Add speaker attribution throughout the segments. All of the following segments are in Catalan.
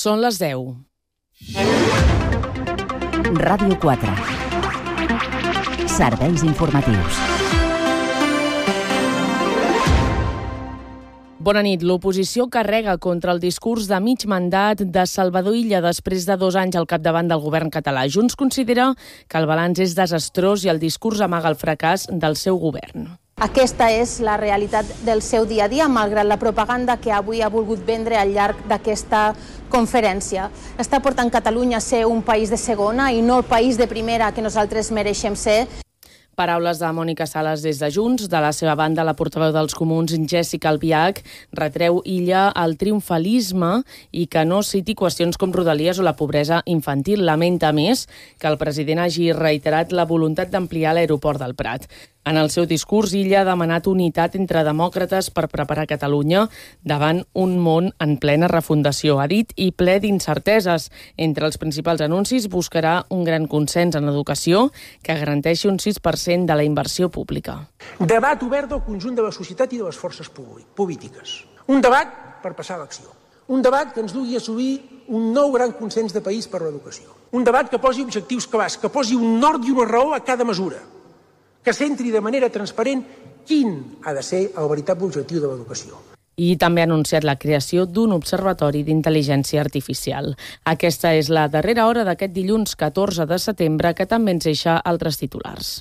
Speaker 1: Són les 10.
Speaker 2: Ràdio 4. Serveis informatius.
Speaker 1: Bona nit. L'oposició carrega contra el discurs de mig mandat de Salvador Illa després de 2 anys al capdavant del govern català. Junts considera que el balanç és desastrós i el discurs amaga el fracàs del seu govern.
Speaker 3: Aquesta és la realitat del seu dia a dia, malgrat la propaganda que avui ha volgut vendre al llarg d'aquesta conferència. Està portant Catalunya a ser un país de segona i no el país de primera que nosaltres mereixem ser.
Speaker 1: Paraules de Mònica Sales des de Junts. De la seva banda, la portaveu dels Comuns, Jéssica Albiach, retreu Illa el triomfalisme i que no citi qüestions com Rodalies o la pobresa infantil. Lamenta més que el president hagi reiterat la voluntat d'ampliar l'aeroport del Prat. En el seu discurs, Illa ha demanat unitat entre demòcrates per preparar Catalunya davant un món en plena refundació, ha dit, i ple d'incerteses. Entre els principals anuncis buscarà un gran consens en l'educació que garanteixi un 6% de la inversió pública.
Speaker 4: Debat obert del conjunt de la societat i de les forces polítiques. Un debat per passar a l'acció. Un debat que ens dugui a assolir un nou gran consens de país per l'educació. Un debat que posi objectius clars, que posi un nord i una raó a cada mesura, que centri de manera transparent quin ha de ser el veritable objectiu de l'educació.
Speaker 1: I també ha anunciat la creació d'un observatori d'intel·ligència artificial. Aquesta és la darrera hora d'aquest dilluns 14 de setembre, que també ens deixa altres titulars.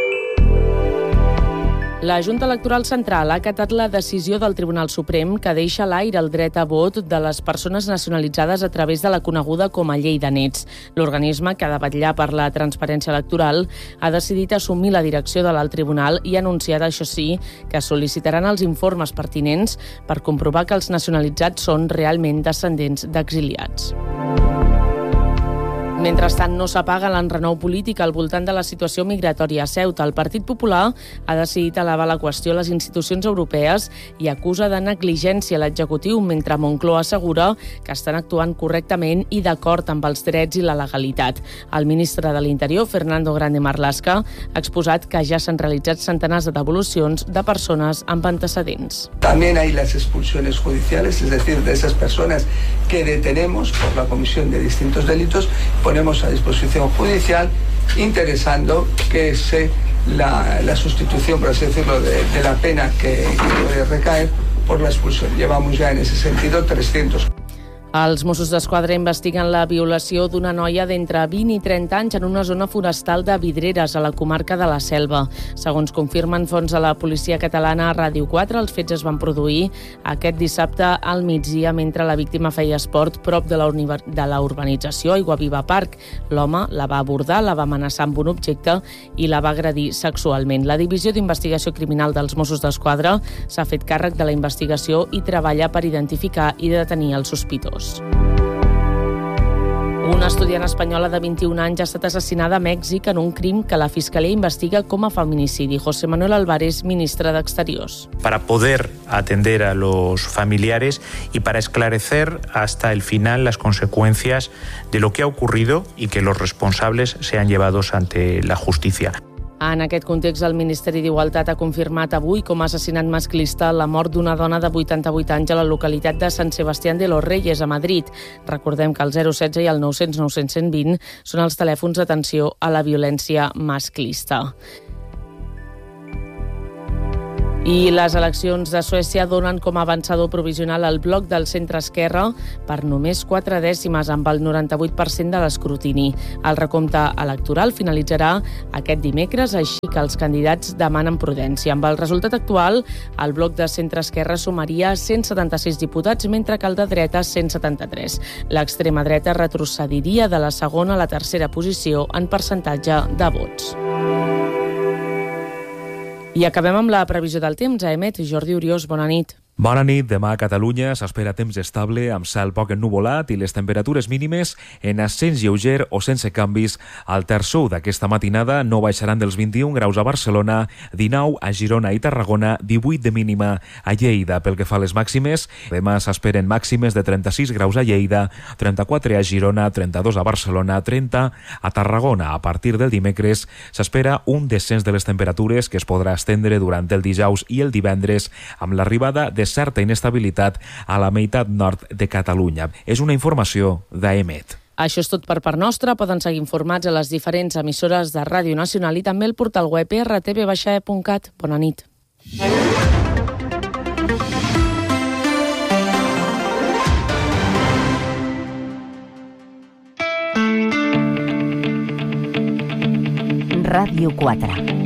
Speaker 1: La Junta Electoral Central ha acatat la decisió del Tribunal Suprem que deixa a l'aire el dret a vot de les persones nacionalitzades a través de la coneguda com a Llei de Nets. L'organisme, que ha de vetllar per la transparència electoral, ha decidit assumir la direcció de l'alt tribunal i ha anunciat, això sí, que sol·licitaran els informes pertinents per comprovar que els nacionalitzats són realment descendents d'exiliats. Mentrestant, no s'apaga l'enrenou polític al voltant de la situació migratòria a Ceuta. El Partit Popular ha decidit elevar la qüestió a les institucions europees i acusa de negligència l'executiu, mentre Moncloa assegura que estan actuant correctament i d'acord amb els drets i la legalitat. El ministre de l'Interior, Fernando Grande Marlaska, ha exposat que ja s'han realitzat centenars de devolucions de persones amb antecedents.
Speaker 5: También hay las expulsiones judiciales, es decir, de esas personas que detenemos por la comisión de distintos delitos, ponemos a disposición judicial, interesando que la sustitución, por así decirlo, de la pena que puede recaer por la expulsión. Llevamos ya en ese sentido 300.
Speaker 1: Els Mossos d'Esquadra investiguen la violació d'una noia d'entre 20 i 30 anys en una zona forestal de Vidreres, a la comarca de la Selva. Segons confirmen fonts de la policia catalana a Ràdio 4, els fets es van produir aquest dissabte al migdia mentre la víctima feia esport prop de la urbanització Aiguaviva Park. L'home la va abordar, la va amenaçar amb un objecte i la va agredir sexualment. La Divisió d'Investigació Criminal dels Mossos d'Esquadra s'ha fet càrrec de la investigació i treballa per identificar i detenir el sospitós. Una estudiant espanyola de 21 anys ha estat assassinada a Mèxic en un crim que la Fiscalia investiga com a feminicidi. José Manuel Álvarez, ministre d'Exteriors.
Speaker 6: Para poder atender a los familiares y para esclarecer hasta el final las consecuencias de lo que ha ocurrido y que los responsables sean llevados ante la justicia.
Speaker 1: En aquest context, el Ministeri d'Igualtat ha confirmat avui com a assassinat masclista la mort d'una dona de 88 anys a la localitat de Sant Sebastián de los Reyes, a Madrid. Recordem que el 016 i el 900 900 120 són els telèfons d'atenció a la violència masclista. I les eleccions de Suècia donen com a avançador provisional el bloc del centre-esquerra per només 4 dècimes, amb el 98% de l'escrutini. El recompte electoral finalitzarà aquest dimecres, així que els candidats demanen prudència. Amb el resultat actual, el bloc de centre-esquerra sumaria 176 diputats, mentre que el de dreta 173. L'extrema dreta retrocediria de la segona a la tercera posició en percentatge de vots. I acabem amb la previsió del temps. A EMET, Jordi Oriós, bona nit.
Speaker 7: Bona nit. Demà a Catalunya s'espera temps estable amb cel poc ennuvolat i les temperatures mínimes en ascens lleuger o sense canvis. Al terç sud d'aquesta matinada no baixaran dels 21 graus a Barcelona, 19 a Girona i Tarragona, 18 de mínima a Lleida. Pel que fa a les màximes, demà s'esperen màximes de 36 graus a Lleida, 34 a Girona, 32 a Barcelona, 30 a Tarragona. A partir del dimecres s'espera un descens de les temperatures que es podrà estendre durant el dijous i el divendres amb l'arribada de certa inestabilitat a la meitat nord de Catalunya. És una informació d'AEMET.
Speaker 1: Això és tot per part nostra. Poden seguir informats a les diferents emissores de Ràdio Nacional i també al portal web rtv-e.cat. Bona nit.
Speaker 2: Ràdio 4.